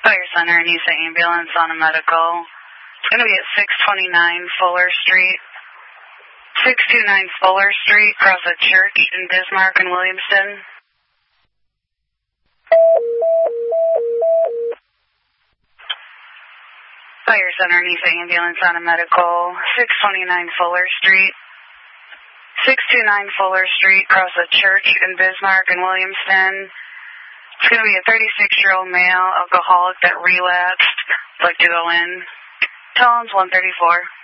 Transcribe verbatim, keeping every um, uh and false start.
Fire Center needs an ambulance on a medical. It's going to be at six twenty-nine Fuller Street. six twenty-nine Fuller Street, across a church in Bismarck and Williamston. Fire Center needs an ambulance on a medical. six twenty-nine Fuller Street. six twenty-nine Fuller Street, across a church in Bismarck and Williamston. It's going to be a thirty-six-year-old male alcoholic that relapsed. I'd like to go in. Tell him it's one thirty-four.